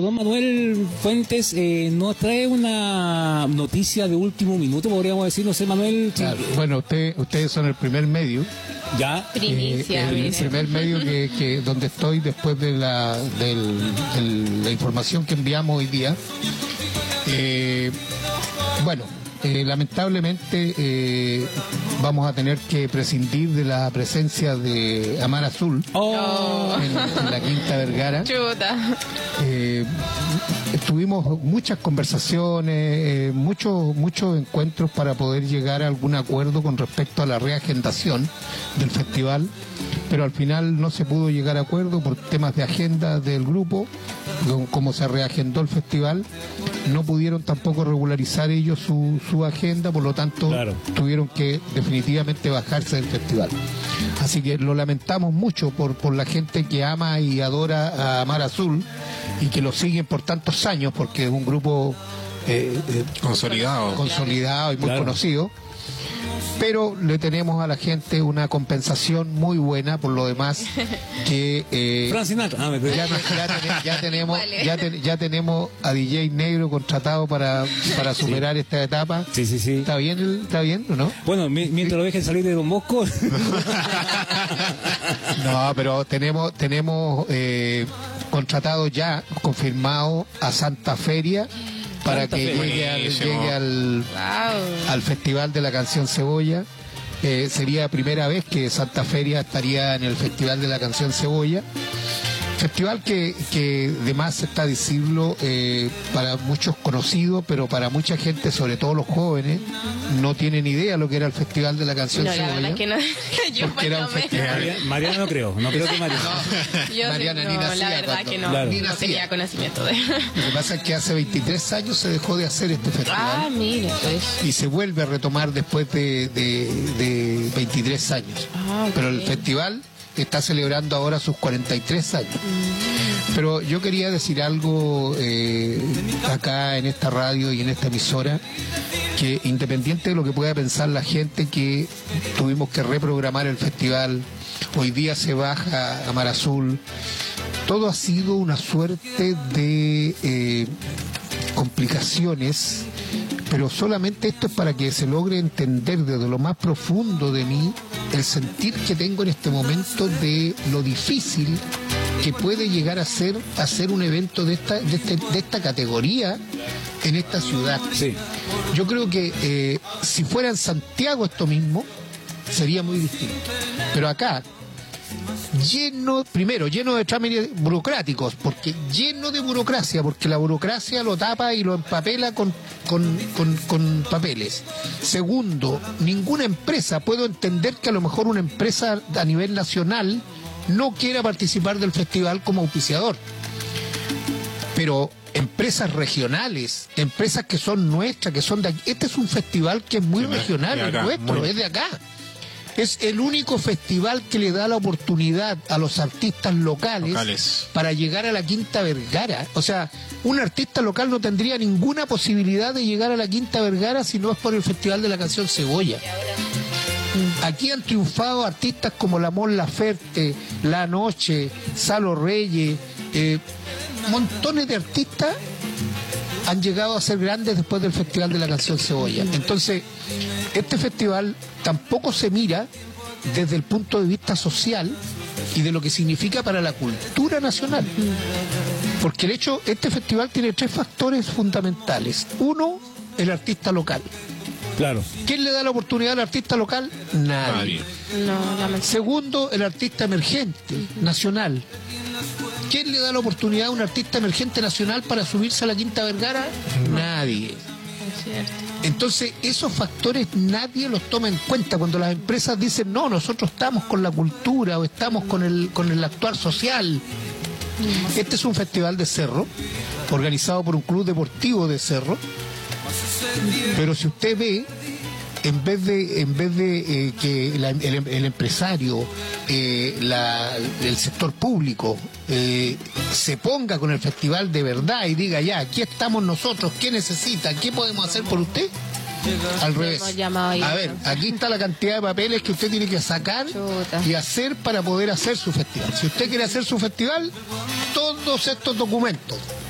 Don Manuel Fuentes nos trae una noticia de último minuto, podríamos decir, no sé, Manuel. Claro. Bueno, ustedes son el primer medio. Ya. Primicia. El primer medio que donde estoy después de la información que enviamos hoy día. Lamentablemente vamos a tener que prescindir de la presencia de Amar Azul en la Quinta Vergara. Chuta. Tuvimos muchas conversaciones, muchos encuentros para poder llegar a algún acuerdo con respecto a la reagendación del festival, pero al final no se pudo llegar a acuerdo por temas de agenda del grupo. Como se reagendó el festival, no pudieron tampoco regularizar ellos su agenda, por lo tanto tuvieron que definitivamente bajarse del festival. Así que lo lamentamos mucho por la gente que ama y adora a Amar Azul y que lo siguen por tantos años, porque es un grupo consolidado y muy conocido. Pero le tenemos a la gente una compensación muy buena por lo demás que Frank Sinatra. ya tenemos a DJ Negro contratado para superar esta etapa. Sí. ¿Está bien o no? Bueno, mientras lo dejen salir de Don Bosco. No, pero tenemos contratado ya, confirmado a Santa Feria para que llegue al Festival de la Canción Cebolla. Sería la primera vez que Santa Feria estaría en el Festival de la Canción Cebolla. Festival que de más está decirlo, para muchos conocido, pero para mucha gente, sobre todo los jóvenes, no tienen idea lo que era el Festival de la Canción Cebolla. La verdad es que no, porque era un festival. Mariana no creo que Mariana. Mariana ni nacía. La verdad que no, claro. no tenía conocimiento de... Lo que pasa es que hace 23 años se dejó de hacer este festival. Ah, mire, pues. Y se vuelve a retomar después de 23 años. Okay. Pero el festival está celebrando ahora sus 43 años. Pero yo quería decir algo acá en esta radio y en esta emisora, que independiente de lo que pueda pensar la gente, que tuvimos que reprogramar el festival, hoy día se baja Amar Azul, todo ha sido una suerte de complicaciones, pero solamente esto es para que se logre entender desde lo más profundo de mí el sentir que tengo en este momento de lo difícil que puede llegar a ser hacer un evento de esta categoría en esta ciudad. Sí. Yo creo que si fuera en Santiago esto mismo, sería muy distinto. Pero acá, lleno de trámites burocráticos, porque lleno de burocracia, porque la burocracia lo tapa y lo empapela con papeles. Segundo, ninguna empresa, puedo entender que a lo mejor una empresa a nivel nacional no quiera participar del festival como auspiciador, pero empresas regionales, empresas que son nuestras, que son de aquí, este es un festival que es muy regional, es nuestro, es de acá. Es el único festival que le da la oportunidad a los artistas locales para llegar a la Quinta Vergara. O sea, un artista local no tendría ninguna posibilidad de llegar a la Quinta Vergara si no es por el Festival de la Canción Cebolla. Aquí han triunfado artistas como la Mon Laferte, La Noche, Salo Reyes, montones de artistas han llegado a ser grandes después del Festival de la Canción Cebolla. Entonces, este festival tampoco se mira desde el punto de vista social y de lo que significa para la cultura nacional. Porque este festival tiene 3 factores fundamentales. Uno, el artista local. Claro. ¿Quién le da la oportunidad al artista local? Nadie. No, segundo, el artista emergente, nacional. ¿Quién le da la oportunidad a un artista emergente nacional para subirse a la Quinta Vergara? Nadie. Es cierto. Entonces, esos factores nadie los toma en cuenta cuando las empresas dicen, no, nosotros estamos con la cultura o estamos con el actuar social. Este es un festival de cerro, organizado por un club deportivo de cerro, pero si usted ve, en vez de que el empresario, el sector público se ponga con el festival de verdad y diga, ya, aquí estamos nosotros, ¿qué necesita? ¿Qué podemos hacer por usted? Al revés. A ver, aquí está la cantidad de papeles que usted tiene que sacar y hacer para poder hacer su festival. Si usted quiere hacer su festival, todos estos documentos,